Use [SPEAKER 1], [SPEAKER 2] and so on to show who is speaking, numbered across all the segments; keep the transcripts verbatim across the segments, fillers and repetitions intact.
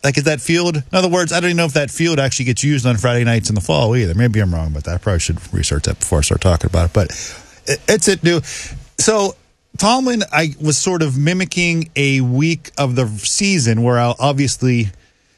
[SPEAKER 1] Like, is that field? In other words, I don't even know if that field actually gets used on Friday nights in the fall either. Maybe I'm wrong about that. I probably should research that before I start talking about it. But it, it's it new. So Tomlin, I was sort of mimicking a week of the season where I'll obviously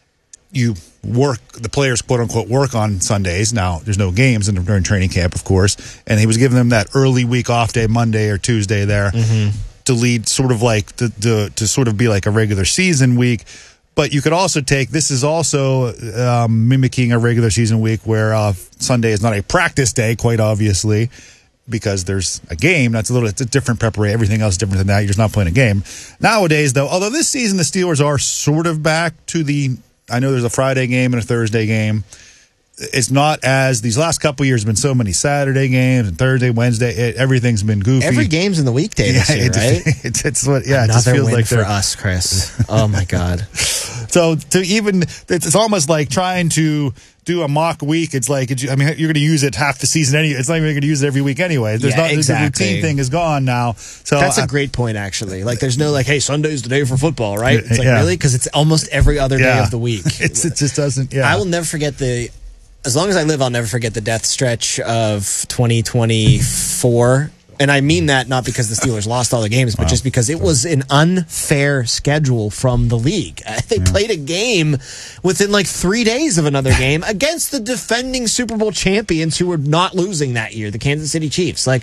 [SPEAKER 1] you work, the players, quote unquote, work on Sundays. Now, there's no games in, during training camp, of course. And he was giving them that early week off day, Monday or Tuesday there, mm-hmm. to lead sort of like, to, to, to sort of be like a regular season week. But you could also take, this is also um, mimicking a regular season week where uh, Sunday is not a practice day, quite obviously, because there's a game. That's a little, it's a different preparation. Everything else is different than that. You're just not playing a game. Nowadays, though, although this season the Steelers are sort of back to the, I know there's a Friday game and a Thursday game. It's not as, these last couple of years have been so many Saturday games and Thursday, Wednesday. It, everything's been goofy.
[SPEAKER 2] Every game's in the weekday this
[SPEAKER 1] yeah,
[SPEAKER 2] year,
[SPEAKER 1] it
[SPEAKER 2] right?
[SPEAKER 1] Just, it's, it's what, yeah,
[SPEAKER 2] Another
[SPEAKER 1] it just feels
[SPEAKER 2] win
[SPEAKER 1] like
[SPEAKER 2] for
[SPEAKER 1] they're,
[SPEAKER 2] us, Chris. Oh my God.
[SPEAKER 1] So to even, it's, it's almost like trying to do a mock week. It's like, I mean, you're going to use it half the season anyway. It's not even going to use it every week anyway. There's
[SPEAKER 2] yeah,
[SPEAKER 1] not,
[SPEAKER 2] exactly.
[SPEAKER 1] The routine thing is gone now. So
[SPEAKER 2] that's
[SPEAKER 1] I,
[SPEAKER 2] a great point, actually. Like, there's no like, hey, Sunday's the day for football, right? It's like,
[SPEAKER 1] yeah.
[SPEAKER 2] really? Because it's almost every other
[SPEAKER 1] yeah.
[SPEAKER 2] day of the week.
[SPEAKER 1] It's, it just doesn't, yeah.
[SPEAKER 2] I will never forget the, as long as I live, I'll never forget the death stretch of twenty twenty-four. And I mean that not because the Steelers lost all the games, but wow. just because it was an unfair schedule from the league. They yeah. played a game within like three days of another game against the defending Super Bowl champions who were not losing that year, the Kansas City Chiefs. Like,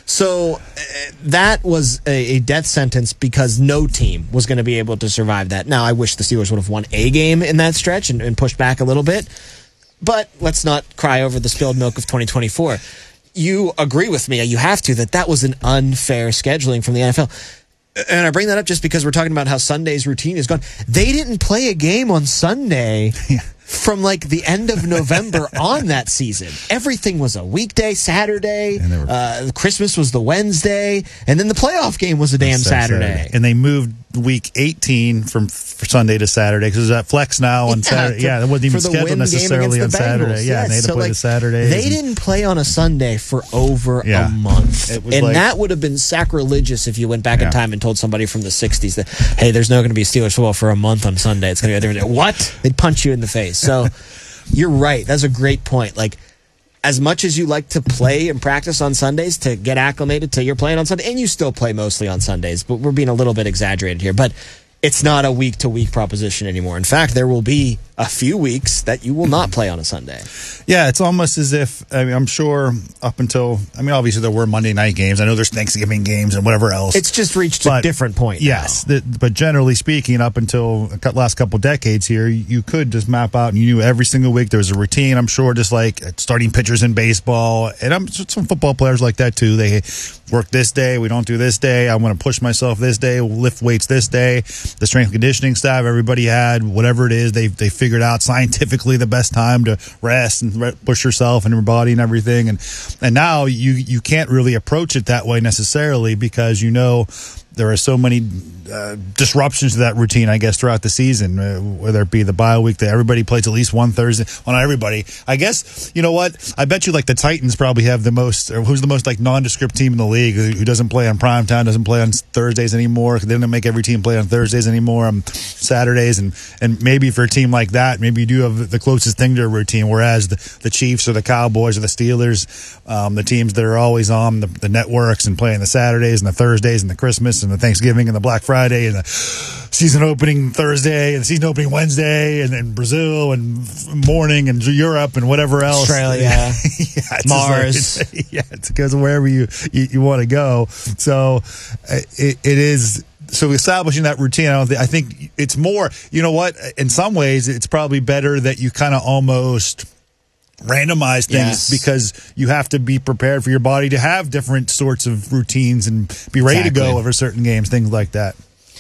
[SPEAKER 2] so uh, that was a, a death sentence because no team was going to be able to survive that. Now, I wish the Steelers would have won a game in that stretch and, and pushed back a little bit. But let's not cry over the spilled milk of twenty twenty-four. You agree with me, you have to, that that was an unfair scheduling from the N F L. And I bring that up just because we're talking about how Sunday's routine is gone. They didn't play a game on Sunday from like the end of November on that season. Everything was a weekday, Saturday. Were, uh, Christmas was the Wednesday. And then the playoff game was a damn Saturday. Saturday.
[SPEAKER 1] And they moved week eighteen from for Sunday to Saturday because there's that flex now on yeah, Saturday. To, yeah, it wasn't even scheduled necessarily on Saturday. Yeah, yes, and they had to so play like, the Saturday.
[SPEAKER 2] They didn't play on a Sunday for over yeah. a month. And like, that would have been sacrilegious if you went back yeah. in time and told somebody from the sixties that, hey, there's not going to be Steelers football for a month on Sunday. It's going to be a different day. What? They'd punch you in the face. So you're right. That's a great point. Like, as much as you like to play and practice on Sundays to get acclimated to you're playing on Sunday, and you still play mostly on Sundays, but we're being a little bit exaggerated here. But it's not a week-to-week proposition anymore. In fact, there will be a few weeks that you will not play on a Sunday.
[SPEAKER 1] Yeah, it's almost as if, I mean, I'm sure up until, I mean, obviously there were Monday night games. I know there's Thanksgiving games and whatever else.
[SPEAKER 2] It's just reached
[SPEAKER 1] but,
[SPEAKER 2] a different point.
[SPEAKER 1] Yes, the, but generally speaking, up until the last couple decades here, you could just map out and you knew every single week there was a routine. I'm sure just like starting pitchers in baseball, and I'm some football players like that too. They work this day, we don't do this day. I want to push myself this day, lift weights this day. The strength and conditioning staff, everybody had whatever it is, they they figured out scientifically the best time to rest and re- push yourself and your body and everything. And and now you you can't really approach it that way necessarily because you know there are so many uh, disruptions to that routine, I guess, throughout the season, uh, whether it be the bye week that everybody plays at least one Thursday. Well, not everybody. I guess, you know what? I bet you like the Titans probably have the most, or who's the most like nondescript team in the league who, who doesn't play on primetime, doesn't play on Thursdays anymore. They don't make every team play on Thursdays anymore, on Saturdays. And, and maybe for a team like that, maybe you do have the closest thing to a routine, whereas the, the Chiefs or the Cowboys or the Steelers, um, the teams that are always on the, the networks and playing the Saturdays and the Thursdays and the Christmas and the Thanksgiving and the Black Friday and the season opening Thursday and the season opening Wednesday and then Brazil and morning and Europe and whatever else.
[SPEAKER 2] Australia,
[SPEAKER 1] yeah, it's
[SPEAKER 2] Mars.
[SPEAKER 1] Like, it's, yeah, it goes wherever you, you, you want to go. So it, it is. So establishing that routine, I, don't think, I think it's more, you know what, in some ways it's probably better that you kind of almost randomize things yes. because you have to be prepared for your body to have different sorts of routines and be ready exactly. to go over certain games, things like that.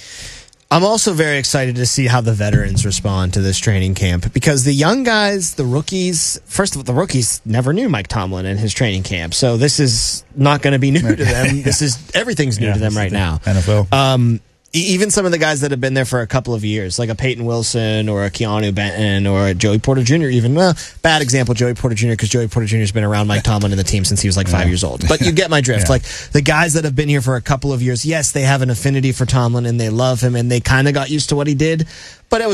[SPEAKER 2] I'm also very excited to see how the veterans respond to this training camp because the young guys, the rookies, first of all, the rookies never knew Mike Tomlin and his training camp. So this is not going to be new to them. yeah. This is, everything's new yeah, to them right now.
[SPEAKER 1] N F L.
[SPEAKER 2] Um, Even some of the guys that have been there for a couple of years, like a Peyton Wilson or a Keanu Benton or a Joey Porter Junior even. Well, bad example, Joey Porter Junior, because Joey Porter Junior has been around Mike Tomlin and the team since he was like five yeah. years old. But you get my drift. Yeah. Like the guys that have been here for a couple of years, yes, they have an affinity for Tomlin and they love him and they kind of got used to what he did. But it was